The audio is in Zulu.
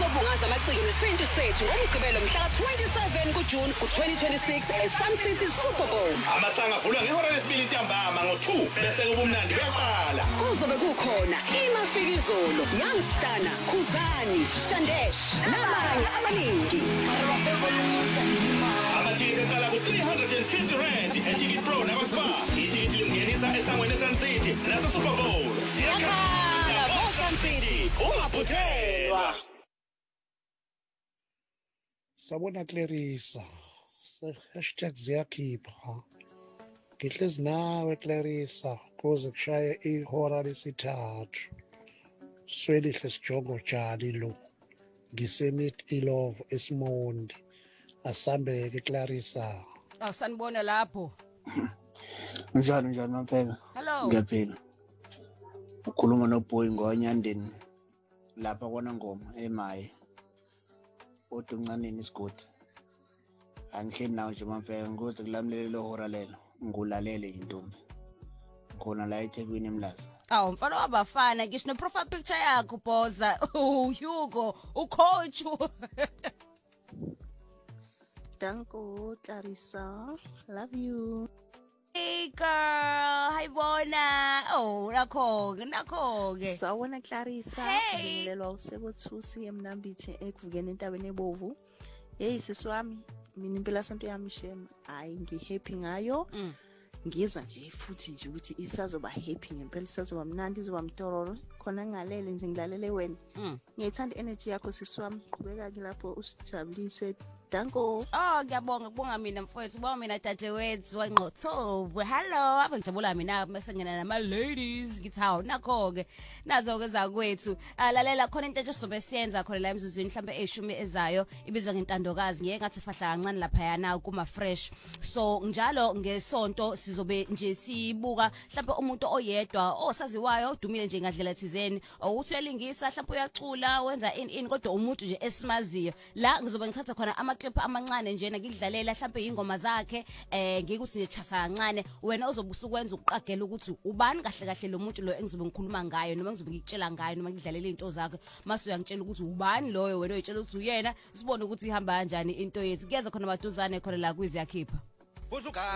Sobungaza amaciko nesintu sethu ngomgqibelo mhla ka-27 kuJuni ku-2026 eSun City Super Bowl. Amasango avulwa ngehora lesibili ntambama ngo-2 bese kubumnandi buyaqala. Kuzobe kukhona iMafikizolo, Youngstana, Khuzani, Shandesh nabanye abaningi. Amathikithi aqala ku-R350 eTicket Pro nakwaSpar. Ithikithi lingenisa esangweni eSun City naseSuper Bowl. Siyakhala boSun City, ungaphuthelwa. Sabona Clarissa, #ziyakhipha. Ngihlezi nawe Clarissa, kuze kushaye ihora lesithathu. Swelihle Sijongo Jali lo. Ngisemit Ilove eSimondi. Asambeke Clarissa. Sanibona lapho. Njani mfeka? Hello. Ngiyaphila. Ukhuluma noBoy ngoNyandeni lapha kona ngoma emaye. Oduncaneni isigodi. Angihleli nawe nje mfeka ngokuthi kulamlele lo hora lelo. Ngulalele intombi. Khona la eThekwini eMlazi. Mfana wabafana ngisho no profile picture yakho Boza. Hugo, ucoach. Danko, Clarissa, love you. Hey girl, hayibona. Nakho-ke. Sawona Clarissa, Hey. ngilelwa usebothusi emnambithe ekuvukeni entabeni ebovu. Hey sisi wami, mina impela sonto yami shema. Hayi ngihappy ngayo. Ngizwa nje futhi nje ukuthi isazoba happy ngempela isazoba mnandi izoba mtororo khona ngalele nje ngilalele wena. Ngiyithanda energy yakho sisi wami. Qhubeka ke lapho usijabulise. Danko. Ngiyabonga mina mfowethu, ubona mina dadewethu wanqothovu. Hello, ave ngijabula mina mase ngena nama ladies ngithi hawo nakho-ke nazo-ke zakwethu. Lalela khona into esobe siyenza khona la emzuzwini mhlambe eshumi ezayo ibizwa ngentandokazi ngeke ngathi fahla kancane lapha yana kuma fresh. So njalo ngesonto sizobe nje sibuka mhlambe umuntu oyedwa osaziwayo odumile nje ngadlela thizeni ukuthi uyalingisa mhlambe uyacula wenza in kodwa umuntu nje esimaziyo. La ngizobe ngithatha khona clip amancane njena ngidlalela mhlambe ingoma zakhe ngikuthi nje chatha kancane wena uzobusa ukwenza ukuqagela ukuthi ubani kahle lo muntu lo engizobe ngikhuluma ngayo noma ngizobe ngikutshela ngayo noma ngidlalela into zakhe mase uyangitshela ukuthi ubani loyo wena uyitshela ukuthi uyena sibone ukuthi ihamba kanjani into yethu kuyeza khona maduzane khona la kwiziyakhipha.